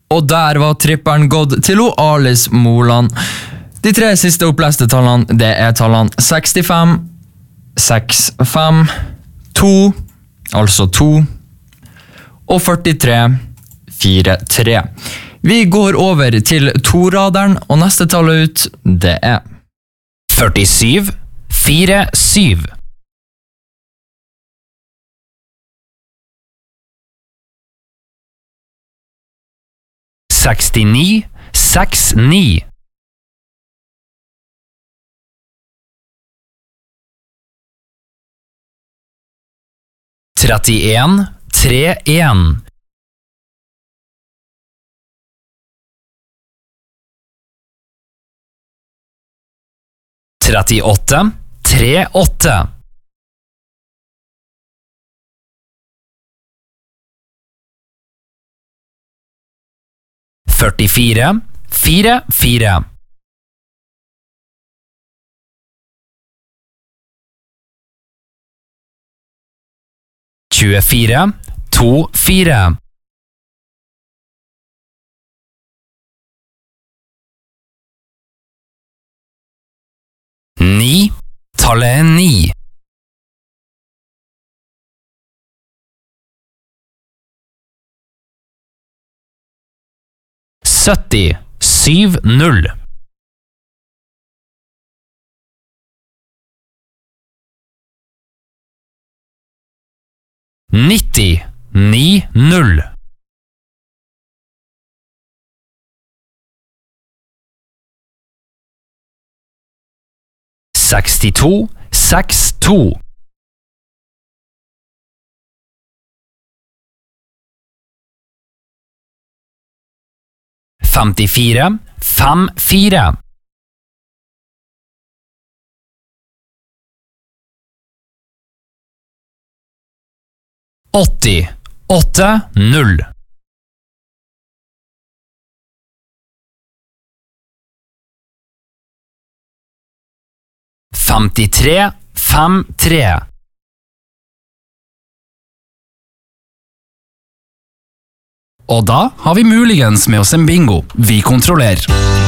Og der var tripperen gått til Alice Moland. De 3 siste oppleste tallene, det tallene 65, 65, 2, altså 2, og 43, 43. Vi går over til toraderen, og neste tall ut, det 47, 47. 69, 69. 31, 31. 38, 38. 44, 44. 24, 24. 9, tallet 9. 70, 70. 90, 90. 62, 62. 54, 54. 80, 80. 53, 53. Og da har vi muligens med oss en bingo. Vi kontrollerer.